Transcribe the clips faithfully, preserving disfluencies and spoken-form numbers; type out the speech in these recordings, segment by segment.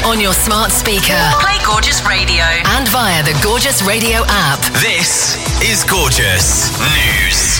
on your smart speaker. Play Gorgeous Radio. And via the Gorgeous Radio app. This is Gorgeous News.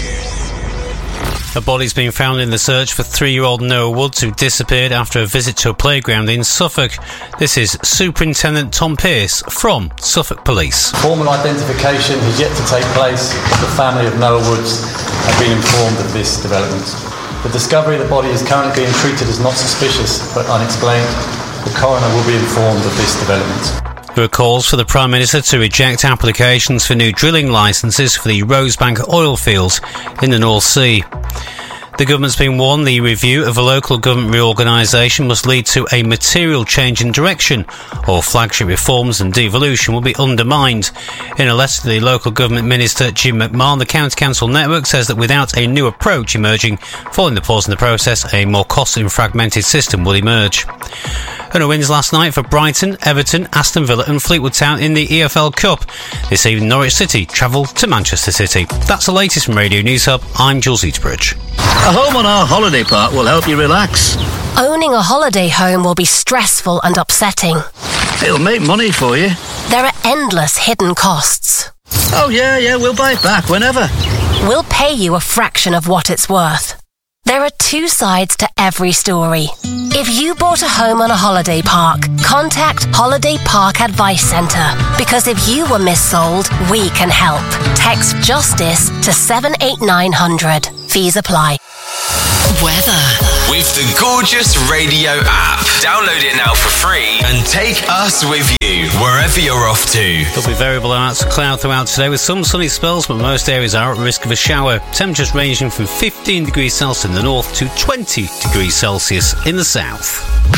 A body's been found in the search for three-year-old Noah Woods, who disappeared after a visit to a playground in Suffolk. This is Superintendent Tom Pearce from Suffolk Police. Formal identification has yet to take place. The family of Noah Woods have been informed of this development. The discovery of the body is currently being treated as not suspicious but unexplained. The coroner will be informed of this development. There are calls for the Prime Minister to reject applications for new drilling licences for the Rosebank oil fields in the North Sea. The government's been warned the review of a local government reorganisation must lead to a material change in direction, or flagship reforms and devolution will be undermined. In a letter to the local government minister, Jim McMahon, the County Council network says that without a new approach emerging following the pause in the process, a more costly and fragmented system will emerge. And a wins last night for Brighton, Everton, Aston Villa and Fleetwood Town in the E F L Cup. This evening, Norwich City travel to Manchester City. That's the latest from Radio News Hub. I'm Jules Eatbridge. A home on our holiday park will help you relax. Owning a holiday home will be stressful and upsetting. It'll make money for you. There are endless hidden costs. Oh yeah, yeah, we'll buy it back whenever. We'll pay you a fraction of what it's worth. There are two sides to every story. If you bought a home on a holiday park, contact Holiday Park Advice Centre, because if you were missold, we can help. Text JUSTICE to seven eight nine hundred. Fees apply. Weather. With the Gorgeous Radio app. Download it now for free and take us with you wherever you're off to. There'll be variable amounts of cloud throughout today with some sunny spells, but most areas are at risk of a shower. Temperatures ranging from fifteen degrees Celsius in the north to twenty degrees Celsius in the south.